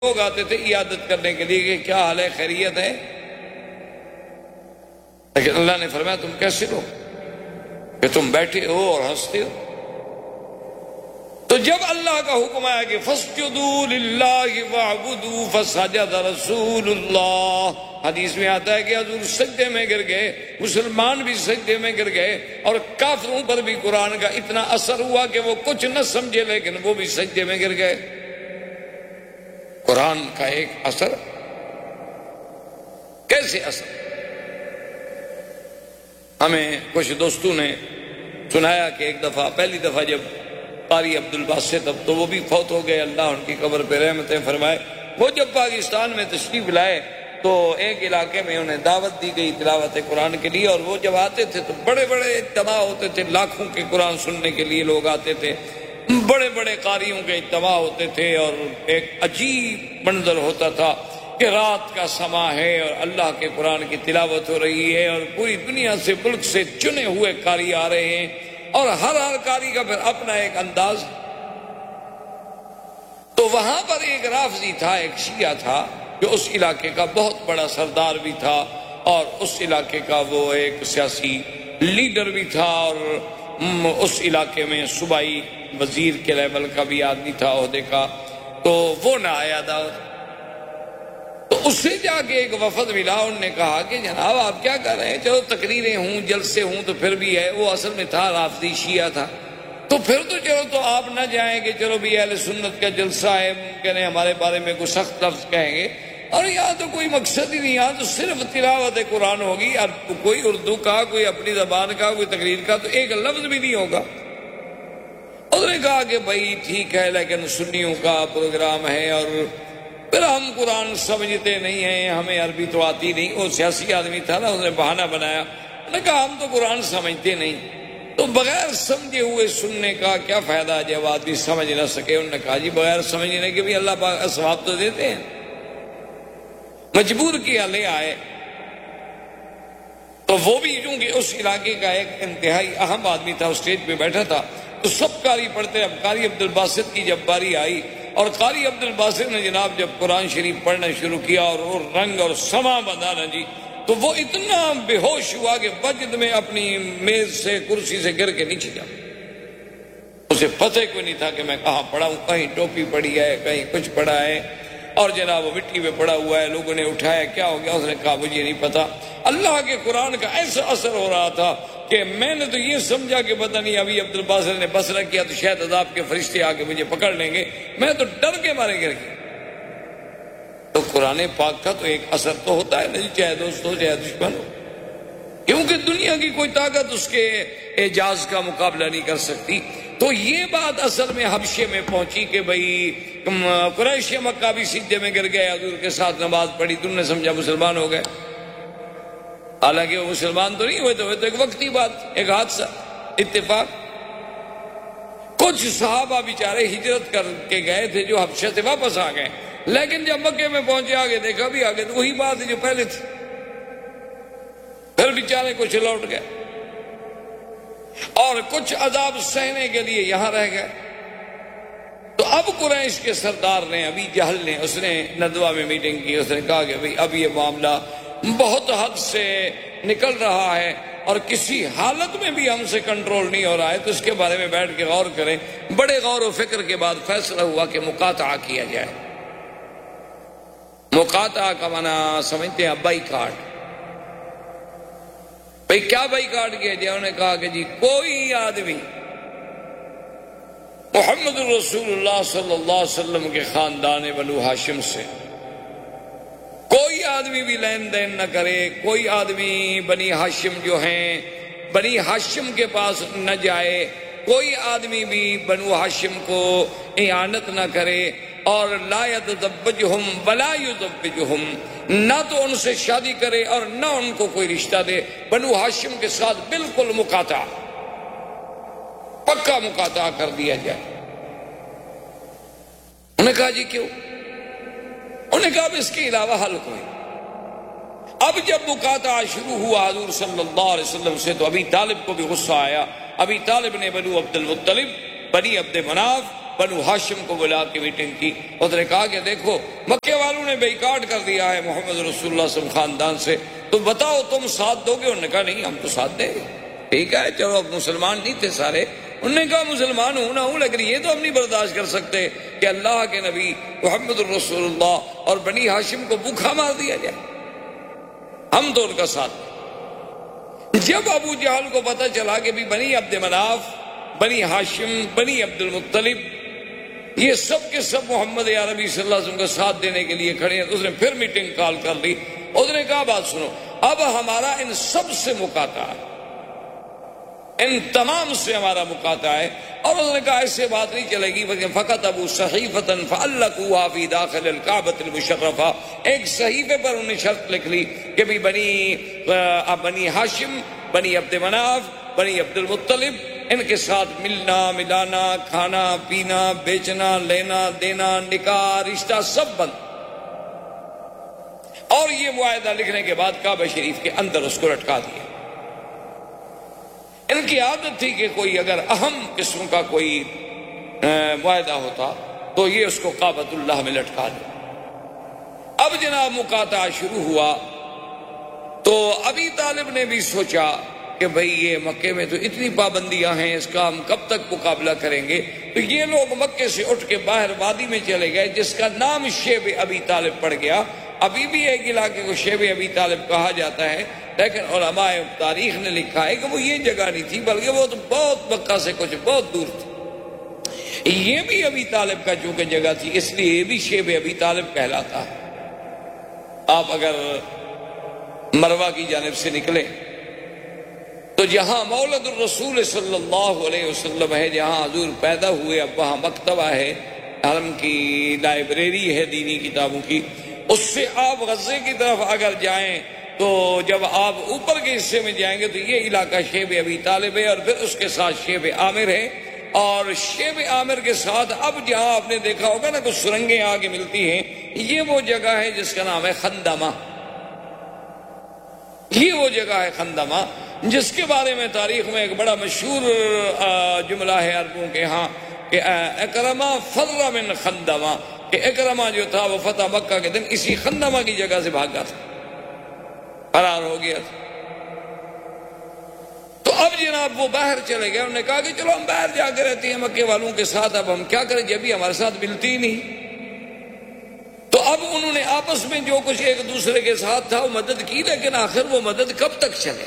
لوگ آتے تھے عیادت کرنے کے لیے کہ کیا حال ہے، خیریت ہے، لیکن اللہ نے فرمایا تم کیسے ہو کہ تم بیٹھے ہو اور ہنستے ہو؟ تو جب اللہ کا حکم آیا کہ فَاسْجُدُوا لِلَّهِ وَاعْبُدُوا فَسَجَدَ رَسُولُ اللَّهِ، حدیث میں آتا ہے کہ حضور سجدے میں گر گئے، مسلمان بھی سجدے میں گر گئے، اور کافروں پر بھی قرآن کا اتنا اثر ہوا کہ وہ کچھ نہ سمجھے لیکن وہ بھی سجدے میں گر گئے۔ قرآن کا ایک اثر، کیسے اثر؟ ہمیں کچھ دوستوں نے سنایا کہ ایک دفعہ، پہلی دفعہ جب قاری عبد الباسط، اب تو وہ بھی فوت ہو گئے، اللہ ان کی قبر پہ رحمتیں فرمائے، وہ جب پاکستان میں تشریف لائے تو ایک علاقے میں انہیں دعوت دی گئی تلاوت قرآن کے لیے، اور وہ جب آتے تھے تو بڑے بڑے اجتماع ہوتے تھے، لاکھوں کے قرآن سننے کے لیے لوگ آتے تھے، بڑے بڑے قاریوں کے اجتماع ہوتے تھے، اور ایک عجیب منظر ہوتا تھا کہ رات کا سما ہے اور اللہ کے قرآن کی تلاوت ہو رہی ہے، اور پوری دنیا سے، ملک سے چنے ہوئے قاری آ رہے ہیں، اور ہر قاری کا پھر اپنا ایک انداز۔ تو وہاں پر ایک رافضی تھا، ایک شیعہ تھا، جو اس علاقے کا بہت بڑا سردار بھی تھا، اور اس علاقے کا وہ ایک سیاسی لیڈر بھی تھا، اور اس علاقے میں صوبائی وزیر کے لیول کا بھی آدمی تھا، عہدے کا۔ تو وہ نہ آیا دعوت، تو اس سے جا کے ایک وفد ملا، انہوں نے کہا کہ جناب آپ کیا کر رہے ہیں؟ چلو تقریریں ہوں، جلسے ہوں تو پھر بھی ہے، وہ اصل میں تھا رافضی شیعہ تھا، تو پھر تو چلو تو آپ نہ جائیں کہ چلو بھی اہل سنت کا جلسہ ہے، ممکن ہے ہمارے بارے میں کوئی سخت لفظ کہیں گے، اور یہاں تو کوئی مقصد ہی نہیں، یہاں تو صرف تلاوت قرآن ہوگی، اور کوئی اردو کا، کوئی اپنی زبان کا، کوئی تقریر کا تو ایک لفظ بھی نہیں ہوگا۔ اس نے کہا کہ بھائی ٹھیک ہے، لیکن سنیوں کا پروگرام ہے، اور پھر ہم قرآن سمجھتے نہیں ہیں، ہمیں عربی تو آتی نہیں۔ وہ سیاسی آدمی تھا نا، اس نے بہانہ بنایا، انہوں نے کہا ہم تو قرآن سمجھتے نہیں، تو بغیر سمجھے ہوئے سننے کا کیا فائدہ جب آدمی سمجھ نہ سکے؟ انہوں نے کہا جی بغیر سمجھنے کے بھی اللہ پاک ثواب تو دیتے ہیں۔ مجبور کیا، لے آئے، تو وہ بھی چونکہ اس علاقے کا ایک انتہائی اہم آدمی تھا، اسٹیج پہ بیٹھا تھا، تو سب قاری پڑھتے۔ اب قاری عبد الباسط کی جب باری آئی، اور قاری عبد الباسط نے جناب جب قرآن شریف پڑھنا شروع کیا، اور وہ رنگ اور سما بندھا نا جی، تو وہ اتنا بے ہوش ہوا کہ وجد میں اپنی میز سے، کرسی سے گر کے نیچے جا۔ اسے پتہ کوئی نہیں تھا کہ میں کہاں پڑا ہوں، کہیں ٹوپی پڑی ہے، کہیں کچھ پڑا ہے، اور جناب وہ مٹی پہ پڑا ہوا ہے، لوگوں نے اٹھایا، کیا ہو گیا؟ اس نے کہا مجھے نہیں پتا۔ اللہ کے قرآن کا ایسا اثر ہو رہا تھا کہ میں نے تو یہ سمجھا کہ پتہ نہیں ابھی عبد الباسط نے بس نہ کیا تو شاید عذاب کے فرشتے آ کے مجھے پکڑ لیں گے، میں تو ڈر کے مارے گر گیا۔ تو قرآن پاک کا تو ایک اثر تو ہوتا ہے نا، چاہے دوست ہو چاہے دشمن ہو، کیونکہ دنیا کی کوئی طاقت اس کے اعجاز کا مقابلہ نہیں کر سکتی۔ تو یہ بات اصل میں حبشے میں پہنچی کہ بھئی قریش مکہ بھی سجدے میں گر گئے، حضور کے ساتھ نماز پڑھی، تم نے سمجھا مسلمان ہو گئے، حالانکہ وہ مسلمان تو نہیں ہوئے، تو ایک وقتی بات، ایک حادثہ، اتفاق۔ کچھ صحابہ بیچارے ہجرت کر کے گئے تھے جو حبشہ سے واپس آ گئے، لیکن جب مکے میں پہنچے آگے دیکھا بھی آگے تو وہی بات ہے جو پہلے تھی، پھر بیچارے کچھ لوٹ گئے، اور کچھ عذاب سہنے کے لیے یہاں رہ گئے۔ تو اب قریش کے سردار نے، ابی جہل نے، اس نے ندوہ میں میٹنگ کی، اس نے کہا کہ بھئی اب یہ معاملہ بہت حد سے نکل رہا ہے، اور کسی حالت میں بھی ہم سے کنٹرول نہیں ہو رہا ہے، تو اس کے بارے میں بیٹھ کے غور کریں۔ بڑے غور و فکر کے بعد فیصلہ ہوا کہ مقاطعہ کیا جائے۔ مقاطعہ کا معنی سمجھتے ہیں بائیکاٹ۔ بھئی کیا بائیکاٹ کیا جائے؟ انہوں نے کہا کہ جی کوئی آدمی محمد رسول اللہ صلی اللہ علیہ وسلم کے خاندان بنو ہاشم سے کوئی آدمی بھی لین دین نہ کرے، کوئی آدمی بنی ہاشم جو ہیں بنی ہاشم کے پاس نہ جائے، کوئی آدمی بھی بنو ہاشم کو اعانت نہ کرے، اور لا یتزوجہم ولا یزوجہم، نہ تو ان سے شادی کرے اور نہ ان کو کوئی رشتہ دے۔ بنو ہاشم کے ساتھ بالکل مقاطعہ، پکا مقاطعہ کر دیا جائے۔ انہوں نے کہا جی کیوں؟ انہوں نے کہا اب اس کے علاوہ حل کوئی۔ اب جب مقاطعہ شروع ہوا حضور صلی اللہ علیہ وسلم سے، تو ابی طالب کو بھی غصہ آیا۔ ابی طالب نے بنو عبد المطلب، بنی عبد مناف بنو ہاشم کو بلا کے میٹنگ کی. اس نے کہا کہ دیکھو مکے والوں نے بیکاٹ کر دیا ہے محمد رسول اللہ صلی اللہ علیہ وسلم خاندان سے، تو بتاؤ تم ساتھ دو گے؟ انہوں نے کہا نہیں ہم تو ساتھ دیں گے. ٹھیک ہے چلو، اب مسلمان نہیں تھے سارے. انہوں نے کہا مسلمان ہوں نہ ہوں لیکن یہ تو ہم نہیں برداشت کر سکتے کہ اللہ کے نبی محمد الرسول اللہ اور بنی ہاشم کو بھوکا مار دیا جائے. ہم تو ان کا ساتھ. جب ابو جہل کو پتہ چلا کہ بھی بنی عبد مناف، بنی ہاشم، بنی عبد المطلب یہ سب کے سب محمد عربی صلی اللہ علیہ وسلم کا ساتھ دینے کے لیے کھڑے ہیں، اس نے پھر میٹنگ کال کر لی. اس نے کہا بات سنو، اب ہمارا ان سب سے مقاطع ہے، ان تمام سے ہمارا مقاطع ہے. اور اس نے کہا ایسے بات نہیں چلے گی، بلکہ فقط ابو صحیفۃ فعلقوها فی داخل الکعبۃ المشرفہ، ایک صحیفے پر انہوں نے شرط لکھ لی کہ بھی بنی ہاشم، بنی عبد مناف، بنی عبد المطلب ان کے ساتھ ملنا ملانا، کھانا پینا، بیچنا لینا دینا، نکاح رشتہ سب بند. اور یہ معاہدہ لکھنے کے بعد کعبہ شریف کے اندر اس کو لٹکا دیا. ان کی عادت تھی کہ کوئی اگر اہم قسم کا کوئی معاہدہ ہوتا تو یہ اس کو کعبۃ اللہ میں لٹکا دے. اب جناب مقاطعہ شروع ہوا تو ابی طالب نے بھی سوچا کہ بھئی یہ مکے میں تو اتنی پابندیاں ہیں، اس کا ہم کب تک مقابلہ کریں گے. تو یہ لوگ مکے سے اٹھ کے باہر وادی میں چلے گئے جس کا نام شیب ابی طالب پڑ گیا. ابھی بھی ایک علاقے کو شیب ابی طالب کہا جاتا ہے، لیکن علماء تاریخ نے لکھا ہے کہ وہ یہ جگہ نہیں تھی بلکہ وہ تو بہت مکہ سے کچھ بہت دور تھی. یہ بھی ابی طالب کا چونکہ جگہ تھی اس لیے یہ بھی شیب ابی طالب کہلاتا ہے. آپ اگر مروہ کی جانب سے نکلیں تو جہاں مولد الرسول صلی اللہ علیہ وسلم ہے، جہاں حضور پیدا ہوئے، اب وہاں مکتبہ ہے، حرم کی لائبریری ہے دینی کتابوں کی. اس سے آپ غزے کی طرف اگر جائیں تو جب آپ اوپر کے حصے میں جائیں گے تو یہ علاقہ شیب ابی طالب ہے، اور پھر اس کے ساتھ شیب عامر ہے. اور شیب عامر کے ساتھ اب جہاں آپ نے دیکھا ہوگا نا کچھ سرنگیں آگے ملتی ہیں، یہ وہ جگہ ہے جس کا نام ہے خندمہ. یہ وہ جگہ ہے خندمہ جس کے بارے میں تاریخ میں ایک بڑا مشہور جملہ ہے عربوں کے ہاں کہ اکرمہ فر من خندمہ، کہ اکرمہ جو تھا وہ فتح مکہ کے دن اسی خندمہ کی جگہ سے بھاگا تھا، فرار ہو گیا تھا. تو اب جناب وہ باہر چلے گئے. انہوں نے کہا کہ چلو ہم باہر جا کے رہتے ہیں مکے والوں کے ساتھ، اب ہم کیا کریں جب بھی ہمارے ساتھ ملتی ہی نہیں. تو اب انہوں نے آپس میں جو کچھ ایک دوسرے کے ساتھ تھا وہ مدد کی، لیکن آخر وہ مدد کب تک چلے.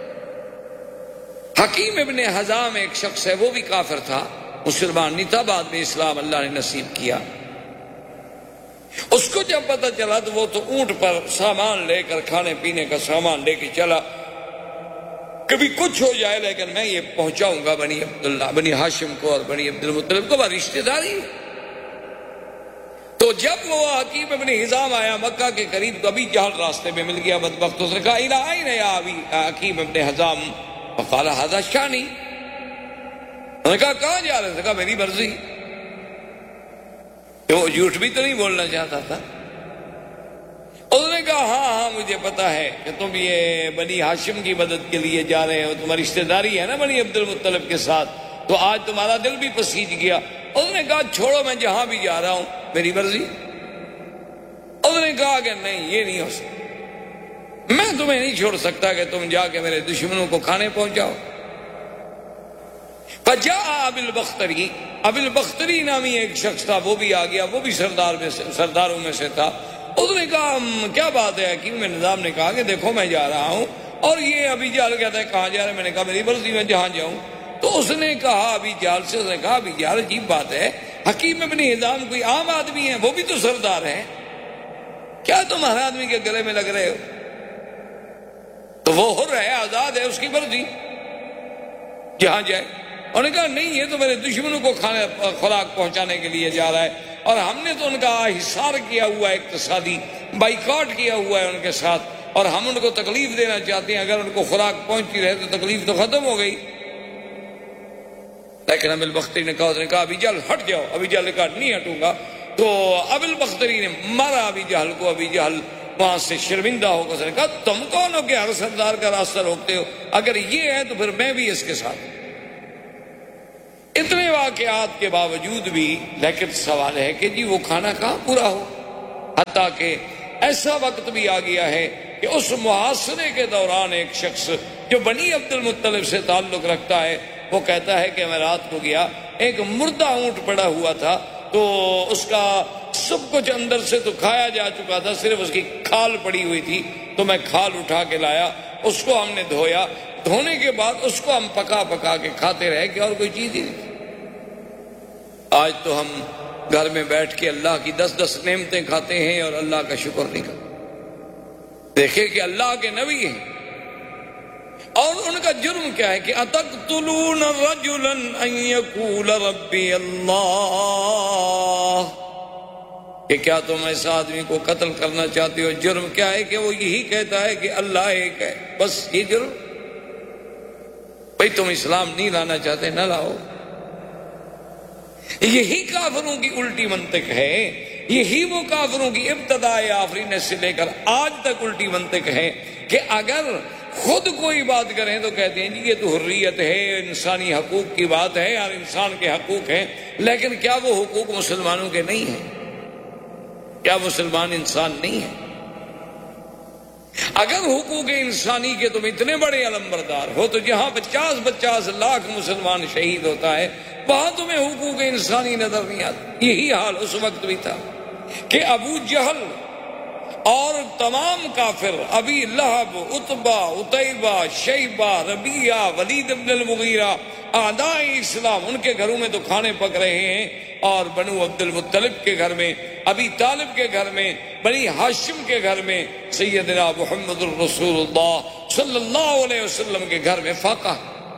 حکیم ابن حزام ایک شخص ہے، وہ بھی کافر تھا، مسلمان نہیں تھا، بعد میں اسلام اللہ نے نصیب کیا. اس کو جب پتہ چلا تو وہ تو اونٹ پر سامان لے کر، کھانے پینے کا سامان لے کے چلا، کبھی کچھ ہو جائے لیکن میں یہ پہنچاؤں گا بنی عبداللہ، بنی ہاشم کو اور بنی عبد المطلب کو، رشتہ داری. تو جب وہ حکیم ابن حزام آیا مکہ کے قریب تو ابھی جہل راستے میں مل گیا بدبخت. اس نے کہا الی این یا ابی حکیم ابن حزام، فقال ھذا شانی. انہوں نے کہا کہاں جا رہے تھے؟ کہا میری مرضی. وہ جھوٹ بھی تو نہیں بولنا چاہتا تھا. اس نے کہا ہاں مجھے پتا ہے کہ تم یہ بنی ہاشم کی مدد کے لیے جا رہے ہو، تمہاری رشتہ داری ہے نا بنی عبد المطلب کے ساتھ، تو آج تمہارا دل بھی پسیج گیا. اس نے کہا چھوڑو میں جہاں بھی جا رہا ہوں میری مرضی. اس نے کہا کہ نہیں یہ نہیں ہو سکتا، میں تمہیں نہیں چھوڑ سکتا کہ تم جا کے میرے دشمنوں کو کھانے پہنچاؤ. فجاء ابو البختری، ابو البختری نامی ایک شخص تھا، وہ بھی آ گیا، وہ بھی سرداروں میں سے تھا. اس نے کہا کیا بات ہے؟ حکیم نظام نے کہا کہ دیکھو میں جا رہا ہوں. اور یہ ابھی جہل کہتا ہے کہاں جا رہے؟ میں نے کہا میری مرضی میں جہاں جاؤں. تو اس نے کہا ابھی جہل سے، اس نے کہا ابھی جہل عجیب بات ہے، حکیم ابن حزام کوئی عام آدمی ہے، وہ بھی تو سردار ہے، کیا تم ہر آدمی کے گلے میں لگ رہے ہو؟ تو وہ حر ہے، آزاد ہے، اس کی مرضی جہاں جائے. انہوں نے کہا نہیں یہ تو میرے دشمنوں کو خوراک پہنچانے کے لیے جا رہا ہے، اور ہم نے تو ان کا حصار کیا ہوا ہے، اقتصادی بائیکاٹ کیا ہوا ہے ان کے ساتھ، اور ہم ان کو تکلیف دینا چاہتے ہیں. اگر ان کو خوراک پہنچتی رہے تو تکلیف تو ختم ہو گئی. لیکن ابو البختری نے کہا، اس نے کہا ابی جہل ہٹ جاؤ. ابی جہل نے کہا نہیں ہٹوں گا. تو ابو البختری نے مارا ابی جہل کو. ابی جہل وہاں سے شرمندہ ہو کر اس نے کہا تم کون ہو کہ ہر سردار کا راستہ روکتے ہو؟ اگر یہ ہے تو پھر میں بھی اس کے ساتھ. اتنے واقعات کے باوجود بھی لیکن سوال ہے کہ جی وہ کھانا کہاں پورا ہو، حتیٰ کہ ایسا وقت بھی آ گیا ہے کہ اس محاصرے کے دوران ایک شخص جو بنی عبد المطلب سے تعلق رکھتا ہے وہ کہتا ہے کہ میں رات کو گیا، ایک مردہ اونٹ پڑا ہوا تھا، تو اس کا سب کچھ اندر سے تو کھایا جا چکا تھا، صرف اس کی کھال پڑی ہوئی تھی، تو میں کھال اٹھا کے لایا، اس کو ہم نے دھویا، دھونے کے بعد اس کو ہم پکا پکا کے کھاتے رہے کہ اور کوئی چیز ہی نہیں۔ آج تو ہم گھر میں بیٹھ کے اللہ کی 10 نعمتیں کھاتے ہیں اور اللہ کا شکر نہیں کرتے۔ دیکھیں کہ اللہ کے نبی ہیں اور ان کا جرم کیا ہے کہ اتقتلون رجلا ان یقول ربی اللہ، کہ کیا تم ایسا آدمی کو قتل کرنا چاہتے ہو؟ جرم کیا ہے کہ وہ یہی کہتا ہے کہ اللہ ایک ہے، بس یہ جرم؟ بھئی تم اسلام نہیں لانا چاہتے، نہ لاؤ۔ یہی کافروں کی الٹی منطق ہے، یہی وہ کافروں کی ابتداء آفرینت سے لے کر آج تک الٹی منطق ہے کہ اگر خود کوئی بات کریں تو کہتے ہیں جی یہ تو حریت ہے، انسانی حقوق کی بات ہے، اور انسان کے حقوق ہیں، لیکن کیا وہ حقوق مسلمانوں کے نہیں ہیں؟ کیا مسلمان انسان نہیں ہے؟ اگر حقوق انسانی کے تم اتنے بڑے علمبردار ہو تو جہاں 50 لاکھ مسلمان شہید ہوتا ہے وہاں تمہیں حقوق انسانی نظر نہیں آتا۔ یہی حال اس وقت بھی تھا کہ ابو جہل اور تمام کافر، ابی لہب، عتبہ، عتیبہ، شیبہ، ربیعہ، ولید بن المغیرہ، اعداء اسلام، ان کے گھروں میں تو کھانے پک رہے ہیں، اور بنو عبد المطلب کے گھر میں، ابی طالب کے گھر میں، بنی ہاشم کے گھر میں، سیدنا محمد الرسول اللہ صلی اللہ علیہ وسلم کے گھر میں فاقہ۔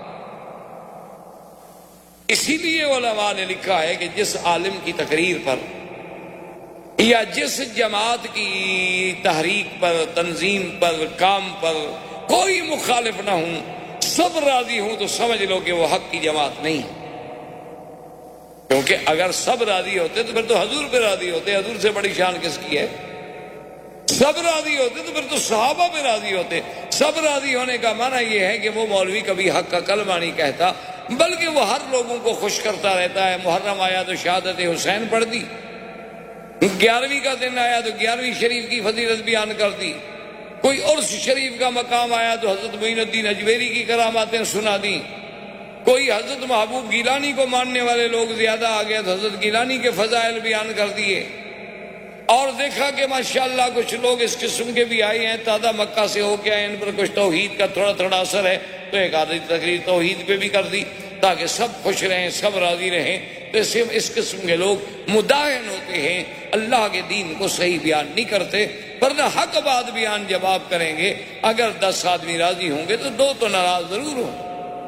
اسی لیے علماء نے لکھا ہے کہ جس عالم کی تقریر پر یا جس جماعت کی تحریک پر، تنظیم پر، کام پر کوئی مخالف نہ ہوں، سب راضی ہوں، تو سمجھ لو کہ وہ حق کی جماعت نہیں ہے۔ کیونکہ اگر سب راضی ہوتے تو پھر تو حضور پہ راضی ہوتے، حضور سے بڑی شان کس کی ہے؟ سب راضی ہوتے تو پھر تو صحابہ پہ راضی ہوتے۔ سب راضی ہونے کا معنی یہ ہے کہ وہ مولوی کبھی حق کا کلمہ نہیں کہتا، بلکہ وہ ہر لوگوں کو خوش کرتا رہتا ہے۔ محرم آیا تو شہادت حسین پڑھ دی، 11ویں کا دن آیا تو 11ویں شریف کی فضیلت بیان کر دی، کوئی عرس شریف کا مقام آیا تو حضرت معین الدین اجمیری کی کراماتیں سنا دی، کوئی حضرت محبوب گیلانی کو ماننے والے لوگ زیادہ آ گئے تو حضرت گیلانی کے فضائل بیان کر دیے، اور دیکھا کہ ماشاءاللہ کچھ لوگ اس قسم کے بھی آئے ہیں، تازہ مکہ سے ہو کے آئے، ان پر کچھ توحید کا تھوڑا تھوڑا اثر ہے، تو ایک آدھی تقریر توحید پہ بھی کر دی تاکہ سب خوش رہیں، سب راضی رہیں۔ تو صرف اس قسم کے لوگ مداہن ہوتے ہیں، اللہ کے دین کو صحیح بیان نہیں کرتے، ورنہ حق بات بیان جب آپ کریں گے، اگر 10 آدمی راضی ہوں گے تو 2 تو ناراض ضرور ہوں۔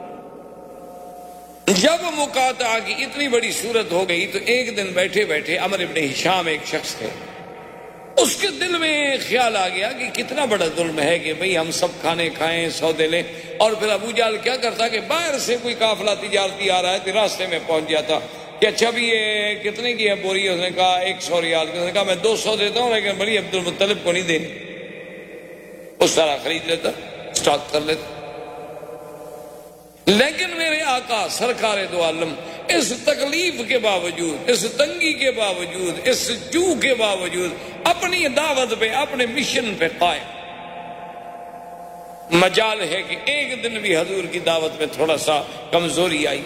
جب مقاطعہ کی اتنی بڑی صورت ہو گئی تو ایک دن بیٹھے بیٹھے عمرو بن ہشام ایک شخص تھے، اس کے دل میں خیال آ گیا کہ کتنا بڑا ظلم ہے کہ بھئی ہم سب کھانے کھائیں، سودے لیں، اور پھر ابو جہل کیا کرتا کہ باہر سے کوئی قافلہ تجارتی آ رہا ہے تو راستے میں پہنچ جاتا کہ اچھا بھی یہ کتنے کی ہے بوری؟ اس نے کہا 100 ریال۔ اس نے کہا میں 200 دیتا ہوں لیکن بنی عبد المطلب کو نہیں دینی۔ اس طرح خرید لیتا، سٹاک کر لیتا۔ لیکن میرے آقا سرکار دو عالم اس تکلیف کے باوجود، اس تنگی کے باوجود، اس جو کے باوجود اپنی دعوت پہ، اپنے مشن پہ قائم۔ مجال ہے کہ ایک دن بھی حضور کی دعوت میں تھوڑا سا کمزوری آئی،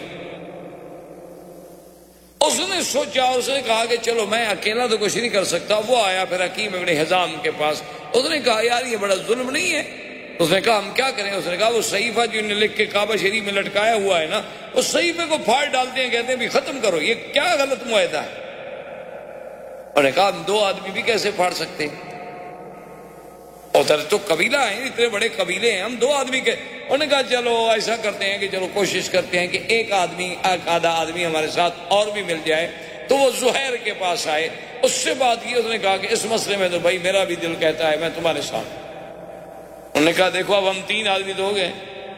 اس نے سوچا، اس نے کہا کہ چلو میں اکیلا تو کچھ نہیں کر سکتا۔ وہ آیا پھر حکیم ابن حزام کے پاس، اس نے کہا یار یہ بڑا ظلم نہیں ہے؟ اس نے کہا ہم کیا کریں؟ اس نے کہا وہ صحیفہ جو انہیں لکھ کے کعبہ شریف میں لٹکایا ہوا ہے نا، اس صحیفے کو پھاڑ ڈالتے ہیں، کہتے ہیں بھی ختم کرو، یہ کیا غلط معاہدہ ہے؟ انہوں نے کہا ہم 2 آدمی بھی کیسے پھاڑ سکتے ہیں؟ ادھر تو قبیلہ ہیں، اتنے بڑے قبیلے ہیں، ہم 2 آدمی کے۔ انہوں نے کہا چلو ایسا کرتے ہیں کہ چلو کوشش کرتے ہیں کہ ایک آدھا آدمی ہمارے ساتھ اور بھی مل جائے۔ تو وہ زہیر کے پاس آئے، اس سے بات کی، اس نے کہا کہ اس مسئلے میں تو بھائی میرا بھی دل کہتا ہے میں تمہارے ساتھ۔ انہوں نے کہا دیکھو اب ہم 3 آدمی تو ہو گئے،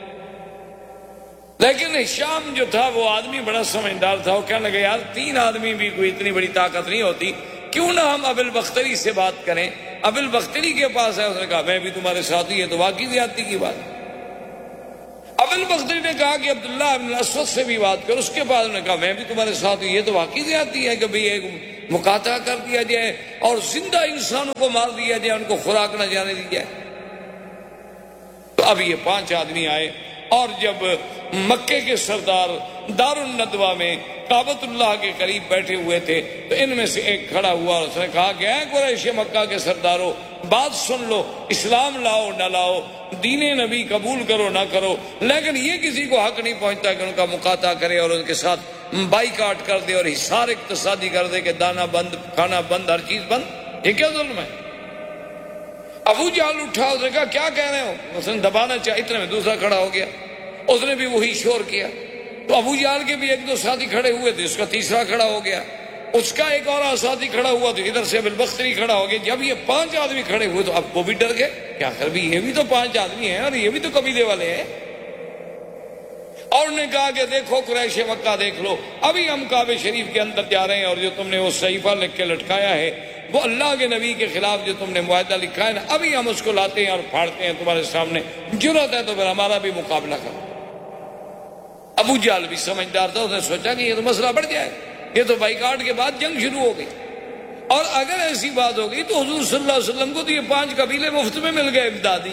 لیکن ہشام جو تھا وہ آدمی بڑا سمجھدار تھا، وہ کہنے لگا یار 3 آدمی بھی کوئی اتنی بڑی طاقت نہیں ہوتی، کیوں نہ ہم ابو البختری سے بات کریں؟ ابو البختری کے پاس ہے، اس نے کہا میں بھی تمہارے ساتھ ہی، ہے تو واقعی زیادتی کی بات۔ اب البختری نے کہا کہ عبداللہ ابن اسود سے بھی بات کرو. اس کے بعد انہوں نے کہا میں بھی تمہارے ساتھ ہوں. یہ تو واقعی زیادتی ہے کہ بھئی ایک مقاطعہ کر دیا جائے اور زندہ انسانوں کو مار دیا جائے, ان کو خوراک نہ جانے دی جائے. تو اب یہ 5 آدمی آئے اور جب مکے کے سردار دار الندوہ میں کعبۃ اللہ کے قریب بیٹھے ہوئے تھے تو ان میں سے ایک کھڑا ہوا اور اس نے کہا کہ اے قریش مکہ کے سرداروں, بات سن لو, اسلام لاؤ نہ لاؤ, دین نبی قبول کرو نہ کرو, لیکن یہ کسی کو حق نہیں پہنچتا کہ ان کا مقاطعہ کرے اور ان کے ساتھ بائیکاٹ کر دے اور حصار اقتصادی کر دے کہ دانا بند, کھانا بند, ہر چیز بند. یہ کیا ظلم ہے؟ ابو جہل اٹھا, اس نے کہا کیا کہہ رہے ہو؟ اس نے دبانا چاہا, اتنے میں دوسرا کھڑا ہو گیا, اس نے بھی وہی شور کیا. تو ابو جہل کے بھی 1-2 ساتھی کھڑے ہوئے تھے, اس کا تیسرا کھڑا ہو گیا, اس کا ایک اور ساتھی کھڑا ہوا تو ادھر سے بالبختری کھڑا ہو گیا. جب یہ 5 آدمی کھڑے ہوئے تو اب وہ بھی ڈر گئے, کیا کر بھی یہ بھی تو 5 آدمی ہیں اور یہ بھی تو قبیلے والے ہیں. اور نے کہا کہ دیکھو قریش مکہ دیکھ لو, ابھی ہم کعبہ شریف کے اندر جا رہے ہیں اور جو تم نے وہ صحیفہ لکھ کے لٹکایا ہے وہ اللہ کے نبی کے خلاف جو تم نے معاہدہ لکھا ہے نا, ابھی ہم اس کو لاتے ہیں اور پھاڑتے ہیں تمہارے سامنے. جرأت ہے تو پھر ہمارا بھی مقابلہ کرو. ابو جہل بھی سمجھدار تھا, اس نے سوچا کہ یہ تو مسئلہ بڑھ جائے, یہ تو بائیکاٹ کے بعد جنگ شروع ہو گئی, اور اگر ایسی بات ہو گئی تو حضور صلی اللہ علیہ وسلم کو تو یہ 5 قبیلے مفت میں مل گئے امدادی.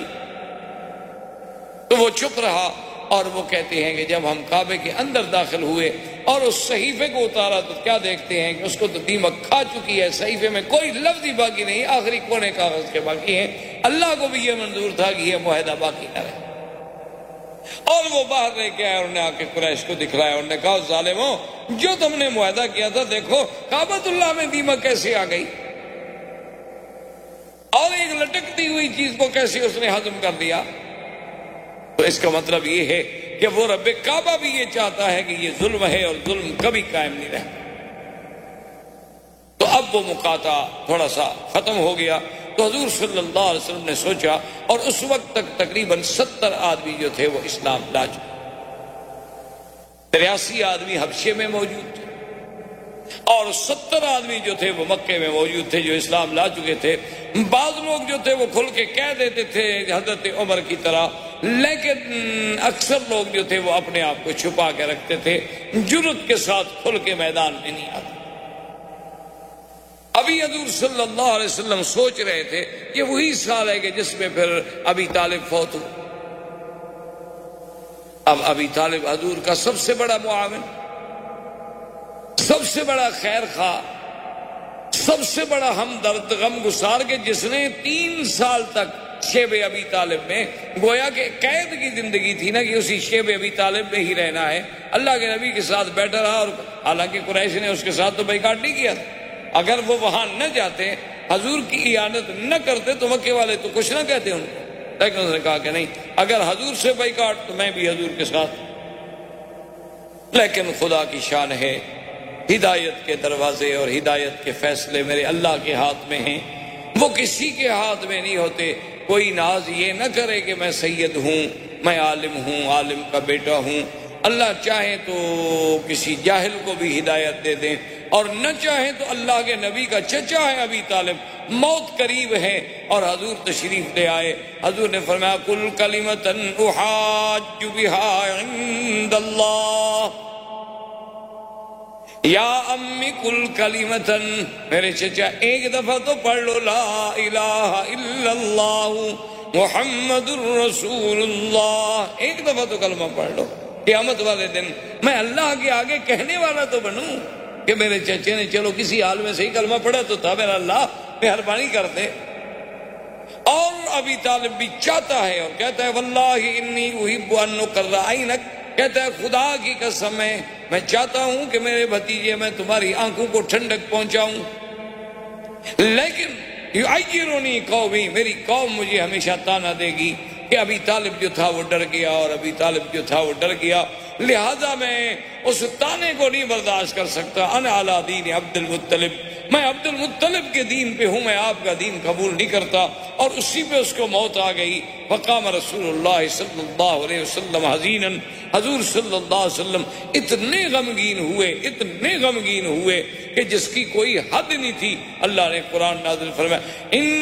تو وہ چپ رہا اور وہ کہتے ہیں کہ جب ہم کعبے کے اندر داخل ہوئے اور اس صحیفے کو اتارا تو کیا دیکھتے ہیں کہ اس کو تو دیمک کھا چکی ہے, صحیفے میں کوئی لفظ ہی باقی نہیں, آخری کونے کاغذ کے باقی ہیں. اللہ کو بھی یہ منظور تھا کہ یہ معاہدہ باقی نہ رہے. اور وہ باہر لے کے آئے اور نے آ کے قریش کو دکھلایا اور نے کہا ظالموں, جو تم نے معاہدہ کیا تھا دیکھو کعبۃ اللہ میں دیمک کیسے آ گئی اور ایک لٹکتی ہوئی چیز کو کیسے اس نے ہضم کر دیا. تو اس کا مطلب یہ ہے کہ وہ رب کعبہ بھی یہ چاہتا ہے کہ یہ ظلم ہے اور ظلم کبھی قائم نہیں رہتا. تو اب وہ مقاطعہ تھوڑا سا ختم ہو گیا. تو حضور صلی اللہ علیہ وسلم نے سوچا, اور اس وقت تک تقریباً 70 آدمی جو تھے وہ اسلام لا چکے, 83 آدمی حبشے میں موجود تھے اور 70 آدمی جو تھے وہ مکے میں موجود تھے جو اسلام لا چکے تھے. بعض لوگ جو تھے وہ کھل کے کہہ دیتے تھے حضرت عمر کی طرح, لیکن اکثر لوگ جو تھے وہ اپنے آپ کو چھپا کے رکھتے تھے, جرأت کے ساتھ کھل کے میدان میں نہیں آتے. ابھی حضور صلی اللہ علیہ وسلم سوچ رہے تھے کہ وہی سال ہے کہ جس میں پھر ابی طالب فوت ہو. اب ابی طالب حضور کا سب سے بڑا معاون, سب سے بڑا خیر خواہ, سب سے بڑا ہمدرد, غم گسار, کے جس نے 3 سال تک شیب ابی طالب میں گویا کہ قید کی زندگی تھی نا, کہ اسی شیب ابی طالب میں ہی رہنا ہے, اللہ کے نبی کے ساتھ بیٹھا رہا. اور حالانکہ قریش نے اس کے ساتھ تو بائیکاٹ نہیں کیا تھا. اگر وہ وہاں نہ جاتے, حضور کی اعانت نہ کرتے تو مکے والے تو کچھ نہ کہتے ان کو, لیکن انہوں نے کہا کہ نہیں, اگر حضور سے بائیکاٹ تو میں بھی حضور کے ساتھ. لیکن خدا کی شان ہے, ہدایت کے دروازے اور ہدایت کے فیصلے میرے اللہ کے ہاتھ میں ہیں, وہ کسی کے ہاتھ میں نہیں ہوتے. کوئی ناز یہ نہ کرے کہ میں سید ہوں, میں عالم ہوں, عالم کا بیٹا ہوں. اللہ چاہے تو کسی جاہل کو بھی ہدایت دے دیں, اور نہ چاہے تو اللہ کے نبی کا چچا ہے ابی طالب, موت قریب ہے اور حضور تشریف لے آئے. حضور نے فرمایا کل کلمۃ احاج بها عند اللہ یا امی کل کلمۃ, میرے چچا ایک دفعہ تو پڑھ لو لا الہ الا اللہ محمد الرسول اللہ, ایک دفعہ تو کلمہ پڑھ لو. قیامت والے دن میں اللہ کے آگے کہنے والا تو بنوں کہ میرے چچے نے چلو کسی حال میں صحیح کلمہ پڑھا تو تھا, میرا اللہ مہربانی کرتے. اور ابی طالب بھی چاہتا ہے اور کہتا ہے واللہ انی احب ان اقرعینک, کہتا ہے خدا کی قسم ہے میں چاہتا ہوں کہ میرے بھتیجے میں تمہاری آنکھوں کو ٹھنڈک پہنچاؤں, لیکن یعیرنی قومی, میری قوم مجھے ہمیشہ تانا دے گی کہ ابی طالب جو تھا وہ ڈر گیا اور ابی طالب جو تھا وہ ڈر گیا, لہذا میں اس تانے کو نہیں برداشت کر سکتا. انا علی دین عبد المطلب, میں عبد المطلب کے دین پہ ہوں, میں آپ کا دین قبول نہیں کرتا. اور اسی پہ اس کو موت آ گئی. فقام رسول اللہ صلی اللہ علیہ وسلم حزینا, حضور صلی اللہ علیہ وسلم اتنے غمگین ہوئے کہ جس کی کوئی حد نہیں تھی. اللہ نے قرآن نازل فرمایا ان